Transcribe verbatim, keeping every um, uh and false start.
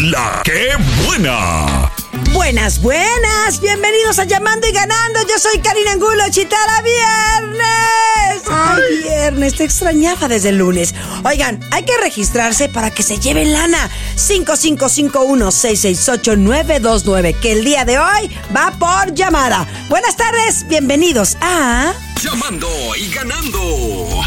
¡La que buena! Buenas, buenas, bienvenidos a Llamando y Ganando. Yo soy Karina Angulo, Chitara. ¡Viernes! ¡Ay, viernes! Te extrañaba desde el lunes. Oigan, hay que registrarse para que se lleven lana. cinco cinco cinco uno, seis seis ocho, nueve dos nueve, que el día de hoy va por llamada. Buenas tardes, bienvenidos a... Llamando y Ganando.